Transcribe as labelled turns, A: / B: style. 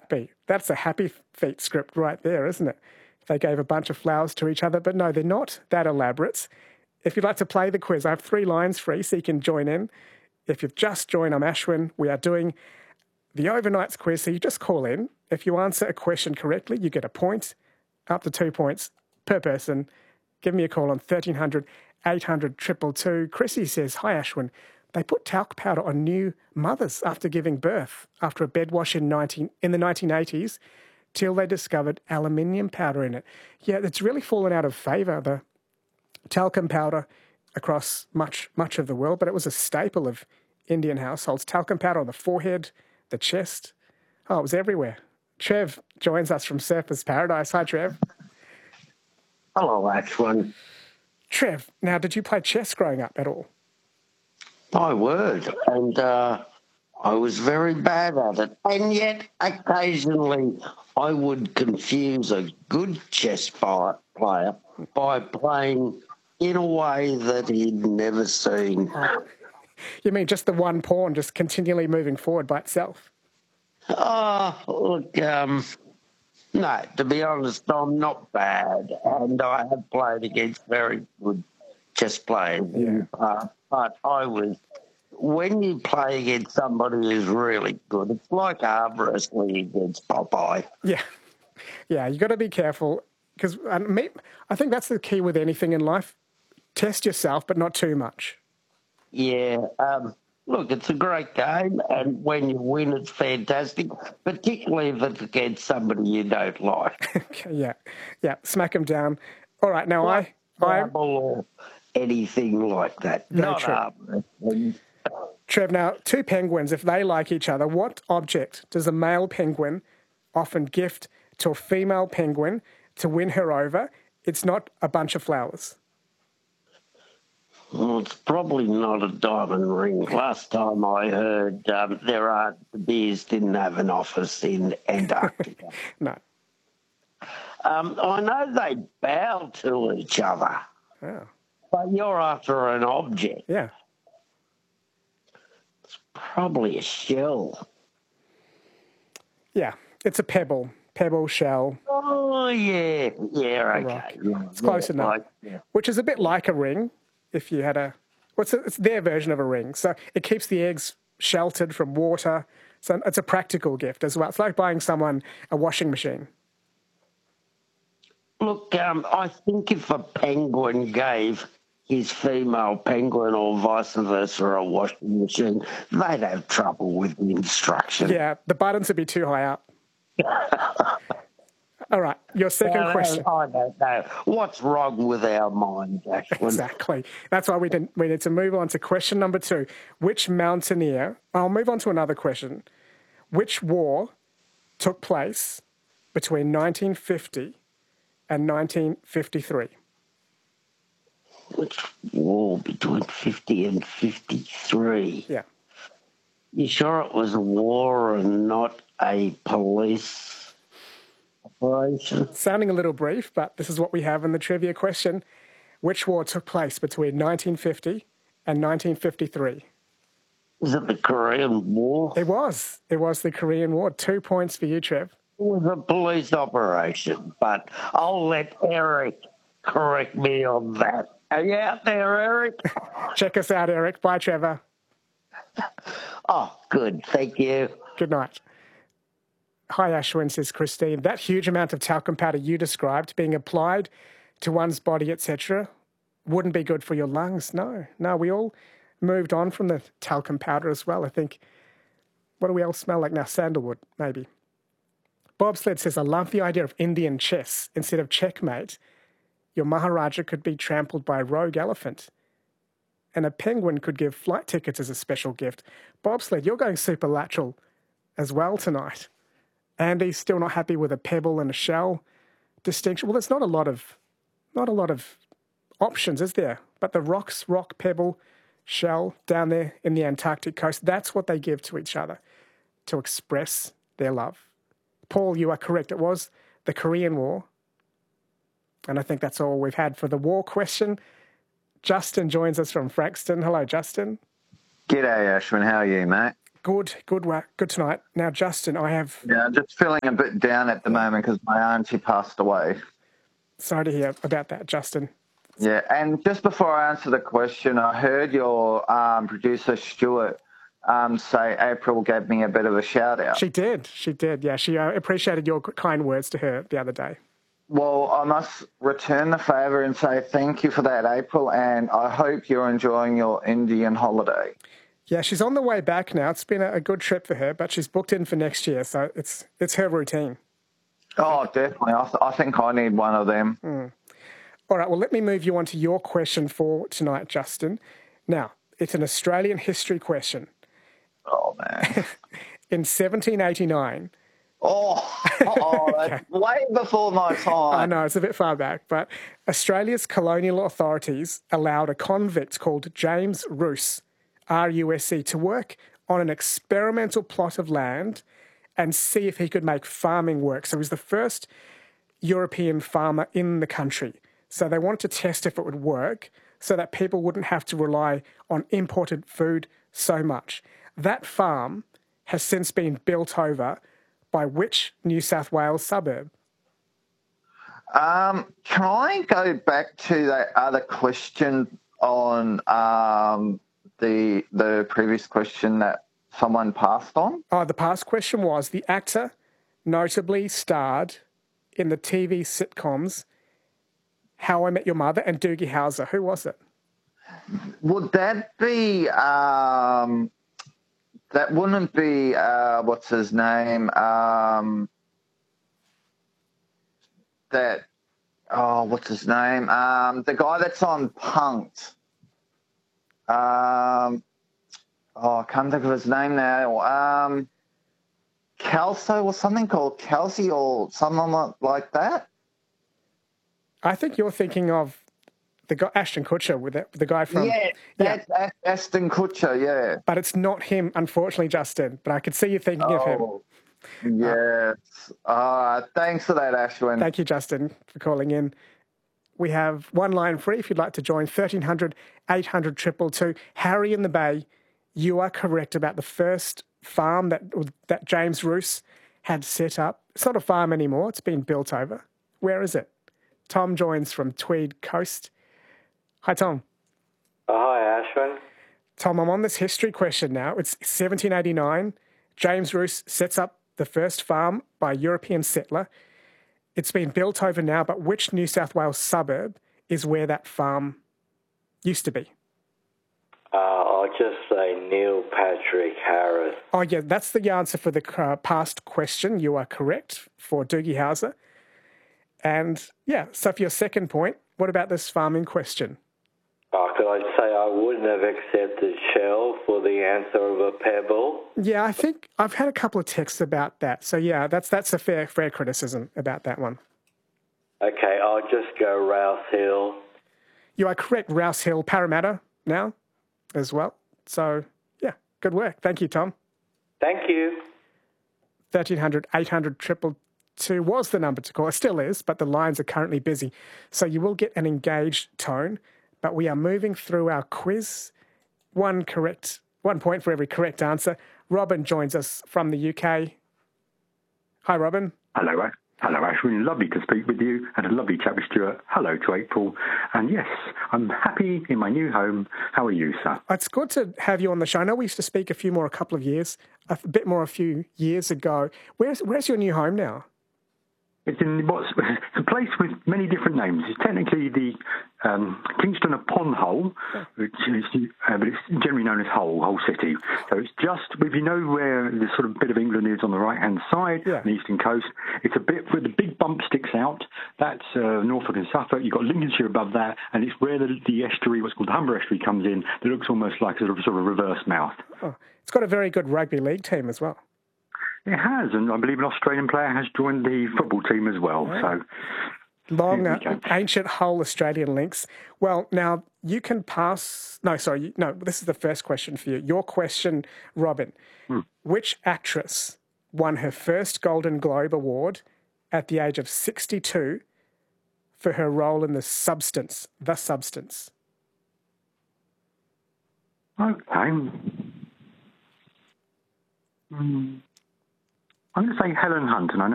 A: that be? That's a Happy Feet script right there, isn't it? They gave a bunch of flowers to each other, but no, they're not that elaborate. If you'd like to play the quiz, I have 3 lines free, so you can join in. If you've just joined, I'm Ashwin. We are doing the overnights quiz, so you just call in. If you answer a question correctly, you get a point, up to 2 points per person. Give me a call on 1300 800 222. Chrissy says, hi Ashwin, they put talc powder on new mothers after giving birth, after a bed wash in the 1980s, till they discovered aluminium powder in it. Yeah, it's really fallen out of favour, the talcum powder across much of the world, but it was a staple of Indian households. Talcum powder on the forehead, the chest. Oh, it was everywhere. Trev joins us from Surfers Paradise. Hi, Trev.
B: Hello, Ashwin.
A: Trev, now, did you play chess growing up at all?
B: My word. And I was very bad at it. And yet, occasionally, I would confuse a good chess player by playing in a way that he'd never seen.
A: Oh. You mean just the one pawn just continually moving forward by itself?
B: Oh, look, no, to be honest, I'm not bad. And I have played against very good chess players in the past. But when you play against somebody who's really good, it's like arm wrestling against Popeye.
A: Yeah. Yeah, you got to be careful because I think that's the key with anything in life. Test yourself, but not too much.
B: Yeah. Look, it's a great game, and when you win, it's fantastic, particularly if it's against somebody you don't like.
A: Yeah. Smack them down. All right, now I
B: or anything like that. Not true.
A: Trev, now, 2 penguins, if they like each other, what object does a male penguin often gift to a female penguin to win her over? It's not a bunch of flowers.
B: Well, it's probably not a diamond ring. Last time I heard, the bears didn't have an office in Antarctica.
A: No.
B: I know they bow to each other.
A: Oh.
B: But you're after an object.
A: Yeah.
B: It's probably a shell.
A: Yeah, it's a pebble shell.
B: Oh, yeah. Yeah, okay. Yeah,
A: it's close enough. Which is a bit like a ring. If you had it's their version of a ring. So it keeps the eggs sheltered from water. So it's a practical gift as well. It's like buying someone a washing machine.
B: Look, I think if a penguin gave his female penguin or vice versa a washing machine, they'd have trouble with the instructions.
A: Yeah, the buttons would be too high up. All right, your second question.
B: I don't know. What's wrong with our minds, actually?
A: Exactly. That's why we need to move on to question number 2. Which mountaineer... I'll move on to another question. Which war took place between 1950 and 1953?
B: Which war between 50 and 53?
A: Yeah.
B: You sure it was a war and not a police operation?
A: Sounding a little brief, but this is what we have in the trivia question. Which war took place between 1950 and 1953?
B: Was it the Korean War?
A: It was. It was the Korean War. 2 points for you, Trev.
B: It was a police operation, but I'll let Eric correct me on that. Are you out there, Eric?
A: Check us out, Eric. Bye, Trevor.
B: Oh, good. Thank you.
A: Good night. Hi, Ashwin, says Christine. That huge amount of talcum powder you described being applied to one's body, etc., wouldn't be good for your lungs. No, we all moved on from the talcum powder as well. I think, what do we all smell like now? Sandalwood, maybe. Bobsled says, I love the idea of Indian chess. Instead of checkmate, your Maharaja could be trampled by a rogue elephant. And a penguin could give flight tickets as a special gift. Bobsled, you're going superlateral as well tonight. Andy's still not happy with a pebble and a shell distinction. Well, there's not a lot of options, is there? But the rock, pebble, shell down there in the Antarctic coast, that's what they give to each other to express their love. Paul, you are correct. It was the Korean War. And I think that's all we've had for the war question. Justin joins us from Frankston. Hello, Justin.
C: G'day, Ashwin. How are you, mate?
A: Good work. Good tonight. Now, Justin, I have...
C: Yeah, I'm just feeling a bit down at the moment because my auntie passed away.
A: Sorry to hear about that, Justin.
C: Yeah, and just before I answer the question, I heard your producer, Stuart, say April gave me a bit of a shout-out.
A: She did. Yeah, she appreciated your kind words to her the other day.
C: Well, I must return the favour and say thank you for that, April, and I hope you're enjoying your Indian holiday.
A: Yeah, she's on the way back now. It's been a good trip for her, but she's booked in for next year, so it's her routine.
C: Oh, definitely. I think I need one of them.
A: All right, well, let me move you on to your question for tonight, Justin. Now, it's an Australian history question.
C: Oh, man.
A: In 1789...
C: That's way before my time.
A: I know, it's a bit far back, but Australia's colonial authorities allowed a convict called James Roos, R-U-S-E, to work on an experimental plot of land and see if he could make farming work. So he was the first European farmer in the country. So they wanted to test if it would work so that people wouldn't have to rely on imported food so much. That farm has since been built over by which New South Wales suburb?
C: Can I go back to that other question on the previous question that someone passed on?
A: Oh, the past question was the actor notably starred in the TV sitcoms How I Met Your Mother and Doogie Howser. Who was it?
C: Would that be... that wouldn't be, what's his name? What's his name? The guy that's on Punk'd. I can't think of his name now. Kelso or something called Kelsey or something like that.
A: I think you're thinking of the guy, Ashton Kutcher, with the guy from...
C: Yeah, that's Ashton Kutcher, yeah.
A: But it's not him, unfortunately, Justin. But I could see you thinking of him.
C: Yes. Thanks for that, Ashwin.
A: Thank you, Justin, for calling in. We have one line free if you'd like to join, 1300 800 222. Harry in the Bay, you are correct about the first farm that James Roos had set up. It's not a farm anymore. It's been built over. Where is it? Tom joins from Tweed Coast. Hi, Tom.
D: Hi, Ashwin.
A: Tom, I'm on this history question now. It's 1789. James Roos sets up the first farm by a European settler. It's been built over now, but which New South Wales suburb is where that farm used to be?
D: I'll just say Neil Patrick Harris.
A: Oh, yeah, that's the answer for the past question. You are correct for Doogie Howser. And, yeah, so for your second point, what about this farming question?
D: Could I say I wouldn't have accepted shell for the answer of a pebble?
A: Yeah, I think I've had a couple of texts about that. So, yeah, that's a fair criticism about that one.
D: Okay, I'll just go Rouse Hill.
A: You are correct, Rouse Hill, Parramatta now as well. So, yeah, good work. Thank you, Tom.
D: Thank you.
A: 1300 800 222 was the number to call. It still is, but the lines are currently busy. So you will get an engaged tone. But we are moving through our quiz. 1 point for every correct answer. Robin joins us from the UK. Hi, Robin.
E: Hello, Ashwin. Lovely to speak with you. Had a lovely chat with Stuart. Hello to April. And yes, I'm happy in my new home. How are you, sir?
A: It's good to have you on the show. I know we used to speak a bit more a few years ago. Where's your new home now?
E: It's a place with many different names. It's technically the Kingston upon Hull, which is, but it's generally known as Hull City. So it's just, if you know where the sort of bit of England is on the right-hand side, on the eastern coast, it's a bit where the big bump sticks out. That's Norfolk and Suffolk. You've got Lincolnshire above that, and it's where the estuary, what's called the Humber Estuary, comes in. That looks almost like a sort of reverse mouth.
A: Oh, it's got a very good rugby league team as well.
E: It has, and I believe an Australian player has joined the football team as well. So,
A: long, ancient Hull Australian links. Well, now you can pass. No, sorry, no. This is the first question for you. Your question, Robin. Which actress won her first Golden Globe Award at the age of 62 for her role in The Substance? The Substance.
E: Okay. I'm going to say Helen Hunt, and I know